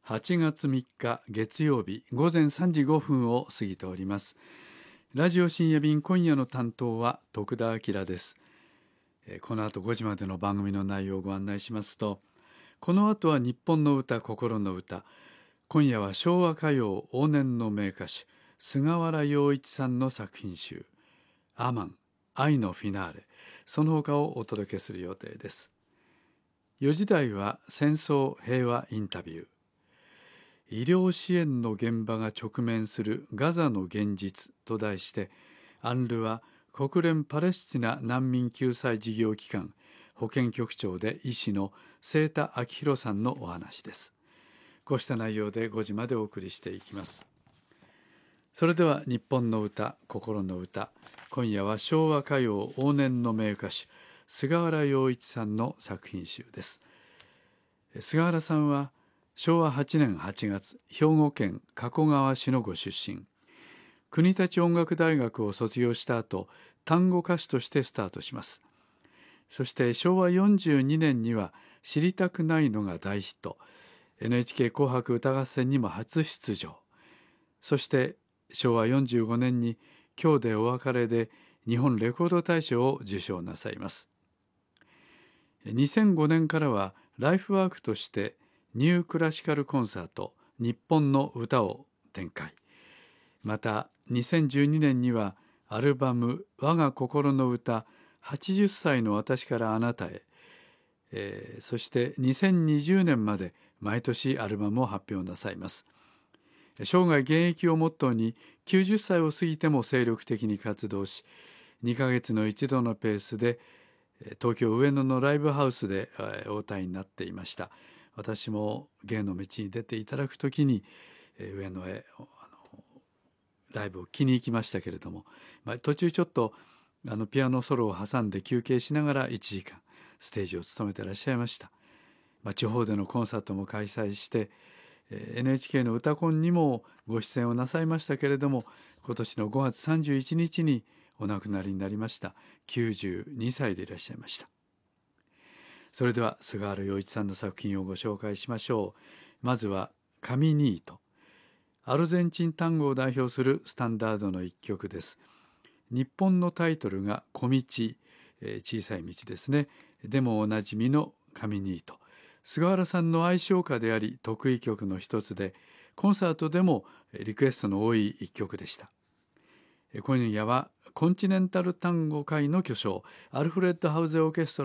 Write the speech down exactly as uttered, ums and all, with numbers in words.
はちがつみっか月曜日ごぜんさんじごふんを過ぎております。ラジオ深夜便、今夜の担当は徳田明です。この後ごじまでの番組の内容をご案内しますと、この後は日本の歌、心の歌。今夜は昭和歌謡往年の名歌手菅原洋一さんの作品集アマン、愛のフィナーレ、その他をお届けする予定です。よじ台は戦争平和インタビュー。医療支援の現場が直面するガザの現実と題して、アンルワ国連パレスチナ難民救済事業機関保健局長で医師の清田明宏さんのお話です。こうした内容でごじまでお送りしていきます。それでは日本の歌、心の歌。今夜は昭和歌謡往年の名歌手菅原洋一さんの作品集です。菅原さんはしょうわはちねんはちがつ、兵庫県加古川市のご出身。国立音楽大学を卒業した後、単語歌手としてスタートします。そしてしょうわよんじゅうにねんには知りたくないのが大ヒット。エヌエイチケー 紅白歌合戦にも初出場。そしてしょうわよんじゅうごねんに今日でお別れで日本レコード大賞を受賞なさいます。にせんごねんからはライフワークとしてニュークラシカルコンサート日本の歌を展開。またにせんじゅうにねんにはアルバム我が心の歌はちじゅっさいの私からあなたへ、えー、そしてにせんにじゅうねんまで毎年アルバムを発表なさいます。生涯現役をモットーにきゅうじゅっさいを過ぎても精力的に活動し、にかげつの一度のペースで東京上野のライブハウスでお歌いになっていました。私も芸の道に出ていただくときに上野へあのライブを聴きに行きましたけれども、まあ、途中ちょっとあのピアノソロを挟んで休憩しながらいちじかんステージを務めていらっしゃいました。まあ、地方でのコンサートも開催して エヌエイチケー の歌コンにもご出演をなさいましたけれども、今年のごがつさんじゅういちにちにお亡くなりになりました。きゅうじゅうにさいでいらっしゃいました。それでは菅原洋一さんの作品をご紹介しましょう。まずはカミニート。アルゼンチン単語を代表するスタンダードの一曲です。日本のタイトルが小道、えー、小さい道ですね。でもおなじみのカミニート。菅原さんの愛称歌であり得意曲の一つで、コンサートでもリクエストの多い一曲でした。今夜はコンチネンタル単語界の巨匠アルフレッド・ハウゼオーケストラ